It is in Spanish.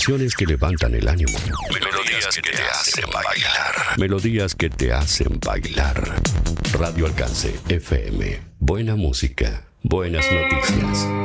Canciones que levantan el ánimo. Melodías que te hacen bailar. Melodías que te hacen bailar. Radio Alcance FM. Buena música. Buenas noticias.